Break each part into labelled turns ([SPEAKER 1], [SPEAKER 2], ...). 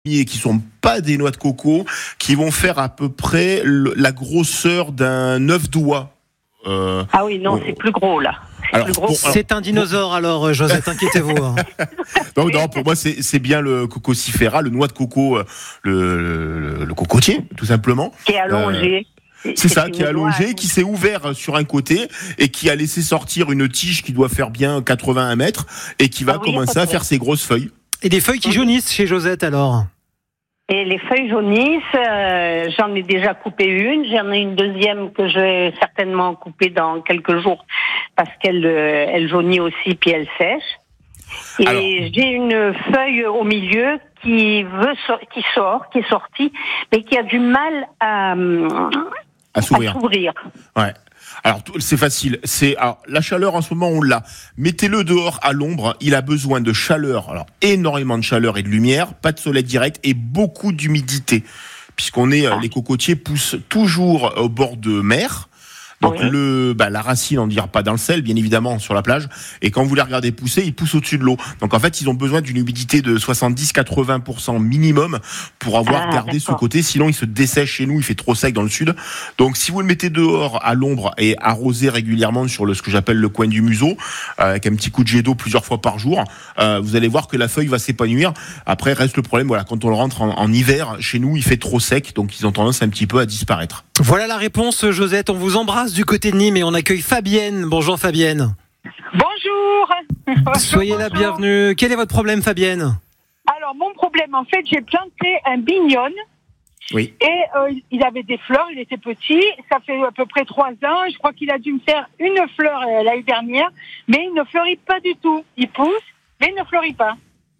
[SPEAKER 1] et qui sont pas des noix de coco, qui vont faire à peu près la grosseur d'un œuf doigt.
[SPEAKER 2] Ah oui, non, c'est plus gros là.
[SPEAKER 1] Alors,
[SPEAKER 3] c'est un dinosaure alors, Josette, inquiétez-vous.
[SPEAKER 1] Non, pour moi c'est bien le cococifera, le noix de coco, le cocotier, tout simplement.
[SPEAKER 2] Qui est allongé.
[SPEAKER 1] C'est ça, qui est allongé, qui s'est ouvert sur un côté et qui a laissé sortir une tige qui doit faire bien 81 mètres et qui va commencer à faire ses grosses feuilles.
[SPEAKER 3] Et des feuilles qui jaunissent chez Josette alors?
[SPEAKER 2] Et les feuilles jaunissent, j'en ai déjà coupé une, j'en ai une deuxième que je vais certainement couper dans quelques jours parce qu'elle jaunit aussi puis elle sèche. Et alors, j'ai une feuille au milieu qui est sortie, mais qui a du mal à s'ouvrir.
[SPEAKER 1] Ouais. Alors c'est facile. Alors, la chaleur en ce moment on l'a. Mettez-le dehors à l'ombre. Il a besoin de chaleur. Alors énormément de chaleur et de lumière, pas de soleil direct et beaucoup d'humidité, puisqu'on les cocotiers poussent toujours au bord de mer. Donc la racine, on ne dira pas dans le sel, bien évidemment, sur la plage. Et quand vous les regardez pousser, ils poussent au-dessus de l'eau. Donc en fait, ils ont besoin d'une humidité de 70-80% minimum pour avoir gardé ce côté. Sinon, ils se dessèchent chez nous. Il fait trop sec dans le sud. Donc si vous le mettez dehors à l'ombre et arrosé régulièrement sur ce que j'appelle le coin du museau, avec un petit coup de jet d'eau plusieurs fois par jour, vous allez voir que la feuille va s'épanouir. Après, reste le problème. Voilà, quand on le rentre en hiver, chez nous, il fait trop sec, donc ils ont tendance un petit peu à disparaître.
[SPEAKER 3] Voilà la réponse, Josette. On vous embrasse du côté de Nîmes et on accueille Fabienne. Bonjour Fabienne.
[SPEAKER 4] Bonjour.
[SPEAKER 3] Soyez la bienvenue. Quel est votre problème, Fabienne?
[SPEAKER 4] Alors mon problème, en fait, j'ai planté un bignone.
[SPEAKER 1] Oui.
[SPEAKER 4] Et il avait des fleurs, il était petit. Ça fait à peu près 3 ans. Je crois qu'il a dû me faire une fleur l'année dernière, mais il ne fleurit pas du tout. Il pousse, mais il ne fleurit pas.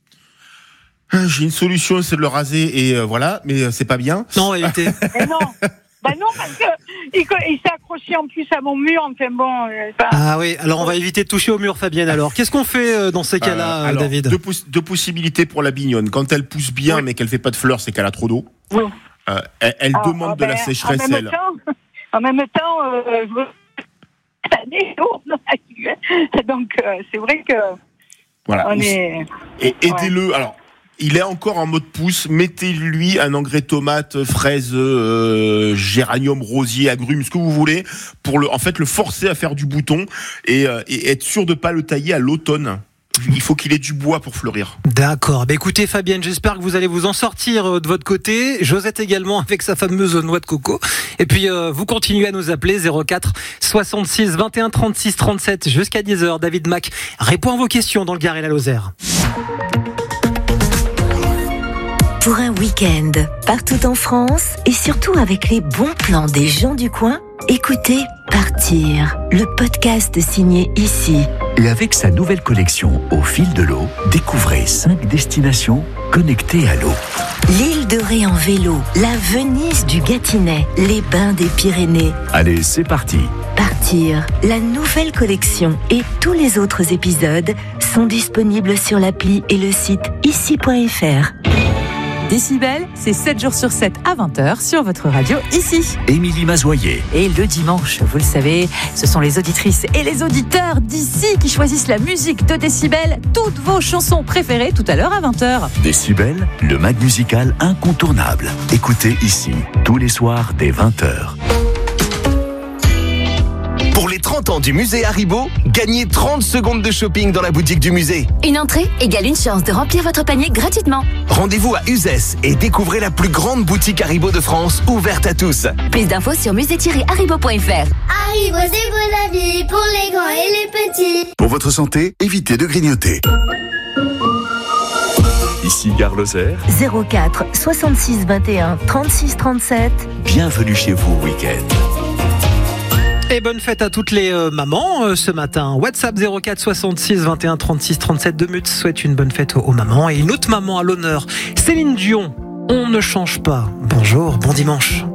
[SPEAKER 1] J'ai une solution, c'est de le raser et voilà, mais c'est pas bien.
[SPEAKER 3] Non, évitez.
[SPEAKER 4] Mais non. Ben non, parce que il s'est accroché en plus à mon mur, enfin bon.
[SPEAKER 3] Ah oui, alors on va éviter de toucher au mur, Fabienne. Alors, qu'est-ce qu'on fait dans ces cas-là, David?
[SPEAKER 1] Deux possibilités pour la bignonne. Quand elle pousse bien, mais qu'elle fait pas de fleurs, c'est qu'elle a trop d'eau.
[SPEAKER 4] Oui.
[SPEAKER 1] Elle demande de la sécheresse.
[SPEAKER 4] En même temps, je veux des eaux dans la cuve. Donc c'est vrai que
[SPEAKER 1] voilà.
[SPEAKER 4] Et
[SPEAKER 1] aidez-le. Alors. Il est encore en mode pouce. Mettez-lui un engrais tomate, fraise, géranium, rosier, agrumes, ce que vous voulez, pour le forcer à faire du bouton et être sûr de pas le tailler à l'automne. Il faut qu'il ait du bois pour fleurir.
[SPEAKER 3] D'accord. Écoutez, Fabienne, j'espère que vous allez vous en sortir de votre côté. Josette également avec sa fameuse noix de coco. Et puis, vous continuez à nous appeler 04 66 21 36 37 jusqu'à 10h. David Mac répond à vos questions dans le Gard et la Lozère.
[SPEAKER 5] Pour un week-end, partout en France et surtout avec les bons plans des gens du coin, écoutez Partir, le podcast signé Ici.
[SPEAKER 6] Et avec sa nouvelle collection Au fil de l'eau, découvrez 5 destinations connectées à l'eau.
[SPEAKER 5] L'île de Ré en vélo, la Venise du Gâtinais, les bains des Pyrénées.
[SPEAKER 6] Allez, c'est parti.
[SPEAKER 5] Partir, la nouvelle collection et tous les autres épisodes sont disponibles sur l'appli et le site ici.fr.
[SPEAKER 7] Décibel, c'est 7 jours sur 7 à 20h sur votre radio Ici.
[SPEAKER 6] Émilie Mazoyer.
[SPEAKER 7] Et le dimanche, vous le savez, ce sont les auditrices et les auditeurs d'Ici qui choisissent la musique de Décibel, toutes vos chansons préférées tout à l'heure à 20h.
[SPEAKER 6] Décibel, le mag musical incontournable. Écoutez Ici, tous les soirs dès 20h.
[SPEAKER 8] Pour les 30 ans du musée Haribo, gagnez 30 secondes de shopping dans la boutique du musée.
[SPEAKER 9] Une entrée égale une chance de remplir votre panier gratuitement.
[SPEAKER 8] Rendez-vous à Uzès et découvrez la plus grande boutique Haribo de France, ouverte à tous.
[SPEAKER 9] Plus d'infos sur musée-haribo.fr.
[SPEAKER 10] Haribo, c'est pour la vie, pour les grands et les petits.
[SPEAKER 6] Pour votre santé, évitez de grignoter. Ici Gare Lozère.
[SPEAKER 5] 04 66 21 36 37.
[SPEAKER 6] Bienvenue chez vous au week-end.
[SPEAKER 3] Et bonne fête à toutes les mamans ce matin. WhatsApp 04 66 21 36 37 de Mutz souhaite une bonne fête aux mamans. Et une autre maman à l'honneur, Céline Dion. On ne change pas. Bonjour, bon dimanche.